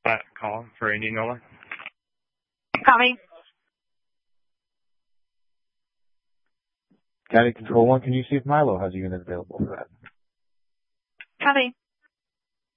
Call for Indianola. Copy. County Control 1, can you see if Milo has a unit available for that? Copy.